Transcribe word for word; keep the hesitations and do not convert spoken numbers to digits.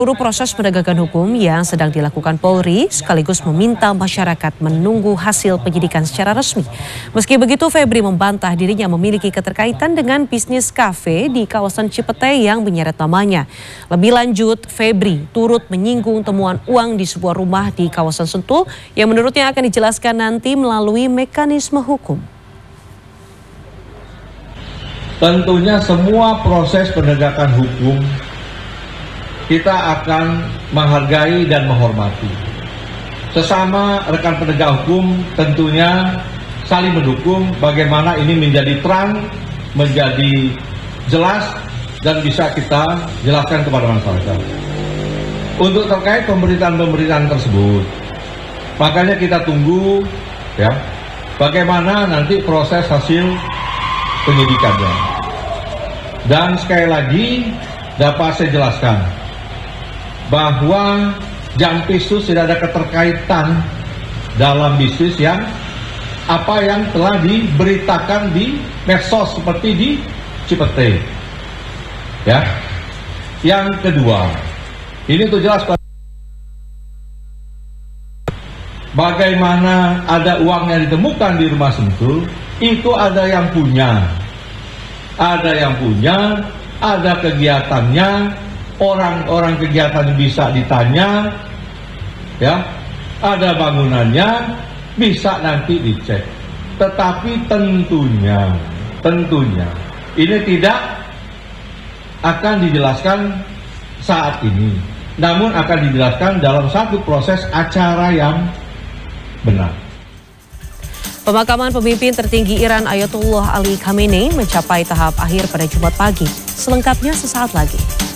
Seluruh proses penegakan hukum yang sedang dilakukan Polri sekaligus meminta masyarakat menunggu hasil penyidikan secara resmi. Meski begitu, Febri membantah dirinya memiliki keterkaitan dengan bisnis kafe di kawasan Cipete yang menyeret namanya. Lebih lanjut, Febri turut menyinggung temuan uang di sebuah rumah di kawasan Sentul yang menurutnya akan dijelaskan nanti melalui mekanisme hukum. Tentunya semua proses penegakan hukum kita akan menghargai dan menghormati. Sesama rekan penegak hukum tentunya saling mendukung bagaimana ini menjadi terang, menjadi jelas, dan bisa kita jelaskan kepada masyarakat. Untuk terkait pemberitaan-pemberitaan tersebut, makanya kita tunggu ya bagaimana nanti proses hasil penyidikannya. Dan sekali lagi dapat saya jelaskan bahwa Jampisus tidak ada keterkaitan dalam bisnis yang apa yang telah diberitakan di medsos seperti di Cipete. Ya. Yang kedua, ini tuh jelas bagaimana ada uang yang ditemukan di rumah Sentul, itu ada yang punya. Ada yang punya, ada kegiatannya, orang-orang kegiatan bisa ditanya, ya, ada bangunannya, bisa nanti dicek. Tetapi tentunya, tentunya, ini tidak akan dijelaskan saat ini, namun akan dijelaskan dalam satu proses acara yang benar. Pemakaman pemimpin tertinggi Iran Ayatollah Ali Khamenei mencapai tahap akhir pada Jumat pagi. Selengkapnya sesaat lagi.